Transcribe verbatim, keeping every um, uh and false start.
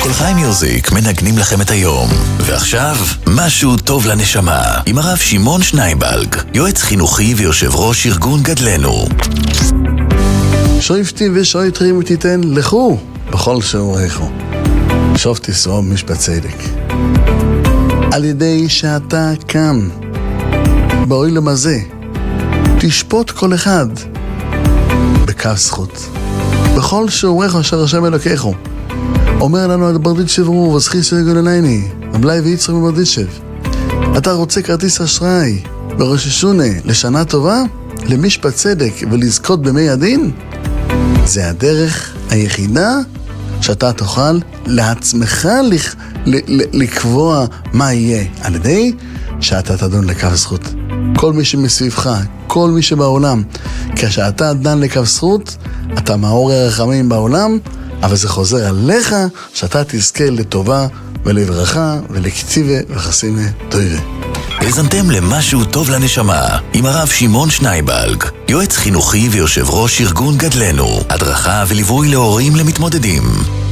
כל חי מיוזיק מנגנים לכם את היום. ועכשיו, משהו טוב לנשמה, עם הרב שמעון שנייבלג, יועץ חינוכי ויושב ראש ארגון גדלנו. שופטים ושוטרים תיתן לכו בכל שעוריכו. שוב תשרוב משפט צדק. על ידי שאתה כאן, בעולם הזה, תשפוט כל אחד בקו זכות. בכל שעוריך אשר השם אלוקיך. אומר לנו על ברדיצ'ב רו, וזכיס וגולנייני, מבלי ויצחק מברדיצ'ב. אתה רוצה כרטיס אשראי בראש השונה לשנה טובה, למשפט צדק ולזכות במי הדין? זה הדרך היחידה שאתה תוכל לעצמך לק... לקבוע מה יהיה, על ידי שאתה תדון לקו זכות. כל מי שמסביבך, כל מי שבעולם, כשאתה דן לקו זכות, אתה מעורר הרחמים בעולם, אבל זה חוזר עליך שאתה תזכה לטובה ולברכה ולכתיבה וחסימה טובה. האזנתם למשהו טוב לנשמה עם הרב שמעון שנייבלג, יועץ חינוכי ויושב ראש ארגון גדלנו, הדרכה וליווי להורים למתמודדים.